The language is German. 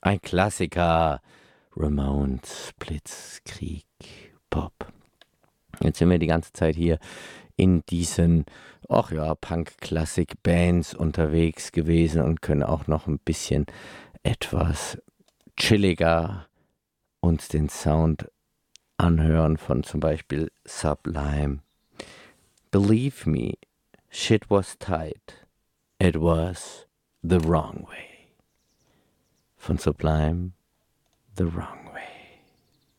Ein Klassiker. Ramones, Blitzkrieg, Pop. Jetzt sind wir die ganze Zeit hier in diesen, ach ja, Punk-Klassik-Bands unterwegs gewesen und können auch noch ein bisschen etwas chilliger uns den Sound anhören von zum Beispiel Sublime. Believe me, shit was tight. It was the wrong way. Von Sublime, The Wrong Way.